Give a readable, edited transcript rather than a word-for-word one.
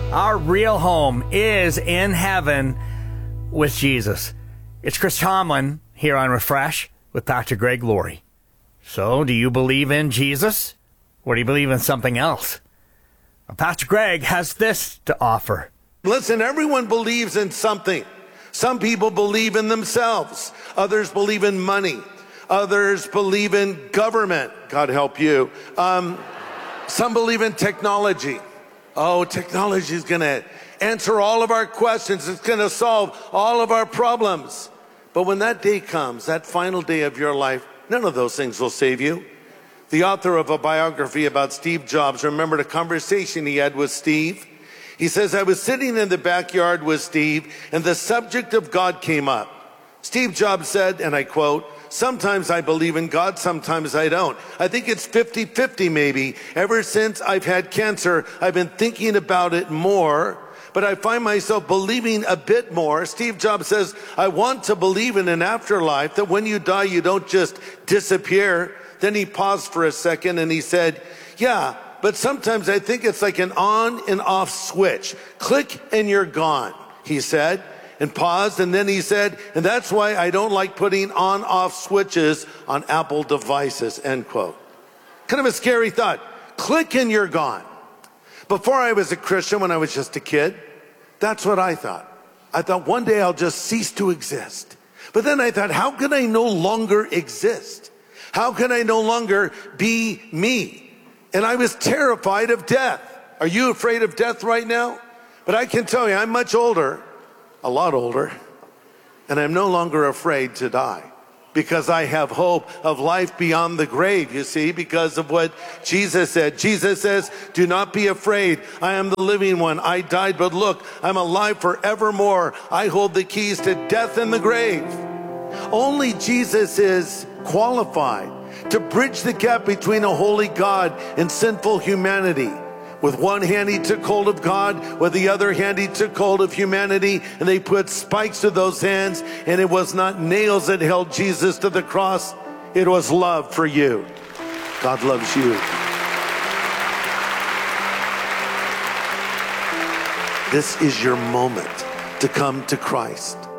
Our real home is in heaven with Jesus. It's Chris Tomlin here on Refresh with Dr. Greg Laurie. So, do you believe in Jesus, or do you believe in something else? Well, Pastor Greg has this to offer. Listen, everyone believes in something. Some people believe in themselves. Others believe in money. Others believe in government. God help you. Some believe in technology. Oh, technology is going to answer all of our questions. It's going to solve all of our problems. But when that day comes, that final day of your life, none of those things will save you. The author of a biography about Steve Jobs remembered a conversation he had with Steve. He says, I was sitting in the backyard with Steve, and the subject of God came up. Steve Jobs said, and I quote, sometimes I believe in God, sometimes I don't. I think it's 50-50 maybe. Ever since I've had cancer, I've been thinking about it more, but I find myself believing a bit more. Steve Jobs says, I want to believe in an afterlife, that when you die, you don't just disappear. Then he paused for a second and he said, yeah, but sometimes I think it's like an on and off switch. Click and you're gone, he said. And paused, and then he said, and that's why I don't like putting on-off switches on Apple devices, end quote. Kind of a scary thought. Click and you're gone. Before I was a Christian, when I was just a kid, that's what I thought. I thought one day I'll just cease to exist. But then I thought, how can I no longer exist? How can I no longer be me? And I was terrified of death. Are you afraid of death right now? But I can tell you, I'm much older. A lot older, and I'm no longer afraid to die because I have hope of life beyond the grave, you see, because of what Jesus said. Jesus says, do not be afraid. I am the living one. I died, but look, I'm alive forevermore. I hold the keys to death and the grave. Only Jesus is qualified to bridge the gap between a holy God and sinful humanity. With one hand, he took hold of God. With the other hand, he took hold of humanity. And they put spikes to those hands. And it was not nails that held Jesus to the cross. It was love for you. God loves you. This is your moment to come to Christ.